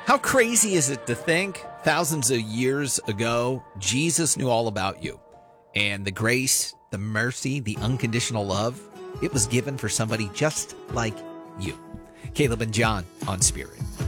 How crazy is it to think thousands of years ago, Jesus knew all about you, and the grace, the mercy, the unconditional love, it was given for somebody just like you. Caleb and John on Spirit.